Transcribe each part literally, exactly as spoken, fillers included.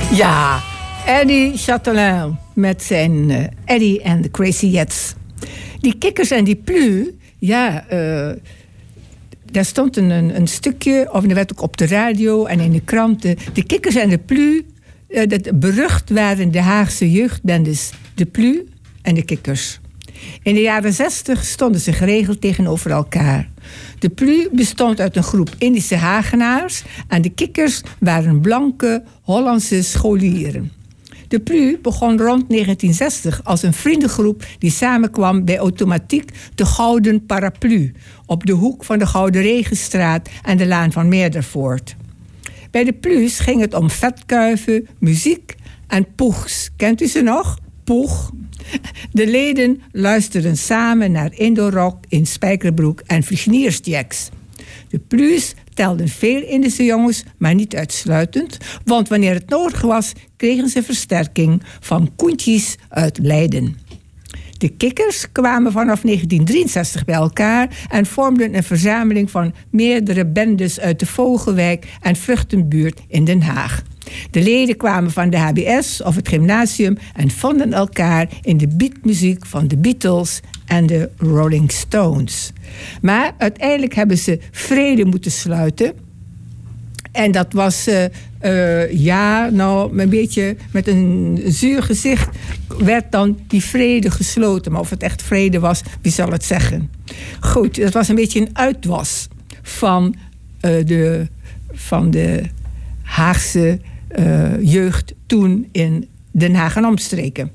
Ja, Eddie Chatelain met zijn uh, Eddie and the Crazy Jets. Die Kikkers en die Plu, ja, uh, daar stond een, een stukje, of er werd ook op de radio en in de kranten. De Kikkers en de Plu, uh, dat berucht waren de Haagse jeugdbendes de Plu en de Kikkers. In de jaren zestig stonden ze geregeld tegenover elkaar. De Plu bestond uit een groep Indische Hagenaars en de Kikkers waren blanke Hollandse scholieren. De Plu begon rond negentien zestig als een vriendengroep die samenkwam bij automatiek de Gouden Paraplu op de hoek van de Gouden Regenstraat en de Laan van Meerdervoort. Bij de Plu's ging het om vetkuiven, muziek en poegs. Kent u ze nog? Poeg. De leden luisterden samen naar Indorok in spijkerbroek en Frischniersjacks. De Plu's telden veel Indische jongens, maar niet uitsluitend, want wanneer het nodig was, kregen ze versterking van koentjes uit Leiden. De Kikkers kwamen vanaf negentien drieënzestig bij elkaar en vormden een verzameling van meerdere bendes uit de Vogelwijk en Vruchtenbuurt in Den Haag. De leden kwamen van de H B S of het gymnasium en vonden elkaar in de beatmuziek van de Beatles en de Rolling Stones. Maar uiteindelijk hebben ze vrede moeten sluiten. En dat was, uh, uh, ja, nou, een beetje met een zuur gezicht werd dan die vrede gesloten. Maar of het echt vrede was, wie zal het zeggen? Goed, dat was een beetje een uitwas van, uh, de, van de Haagse uh, jeugd toen in Den Haag en omstreken.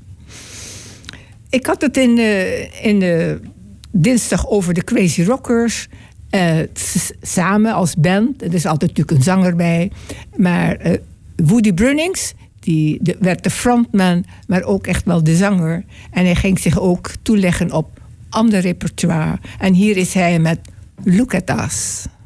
Ik had het in de, in de dinsdag over de Crazy Rockers. Uh, s- samen als band. Er is altijd natuurlijk een zanger bij. Maar uh, Woody Brunnings, die de, werd de frontman, maar ook echt wel de zanger. En hij ging zich ook toeleggen op ander repertoire. En hier is hij met Look at Us.